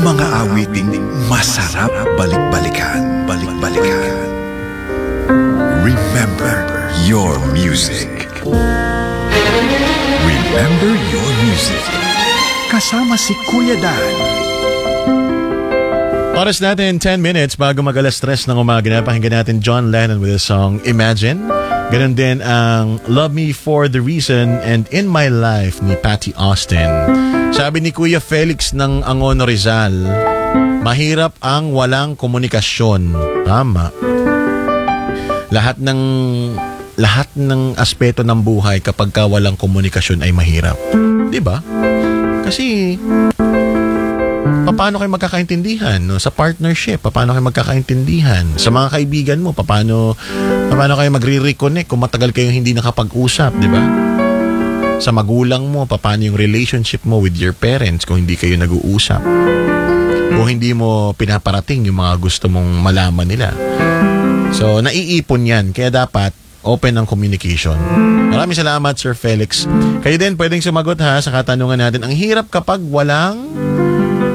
Mga awiting masarap balik-balikan. Balik-balikan. Remember your music. Remember your music. Kasama si Kuya Dan. Oras natin 10 minutes bago mag-alas 3 ng umaga na. Pakinggan natin John Lennon with the song Imagine. Ganon din ang Love Me For The Reason and In My Life ni Patty Austin. Sabi ni Kuya Felix ng Angono Rizal, mahirap ang walang komunikasyon. Tama. Lahat ng aspeto ng buhay kapag ka walang komunikasyon ay mahirap. 'Di ba? Kasi paano kayo magkakaintindihan, no? Sa partnership, paano kayo magkakaintindihan? Sa mga kaibigan mo, paano kayo magre-reconnect kung matagal kayong hindi nakapag-usap, 'di ba? Sa magulang mo, paano yung relationship mo with your parents kung hindi kayo nag-uusap? Kung hindi mo pinaparating yung mga gusto mong malaman nila. So, naiipon yan. Kaya dapat open ang communication. Maraming salamat, Sir Felix. Kayo din, pwedeng sumagot ha sa katanungan natin. Ang hirap kapag walang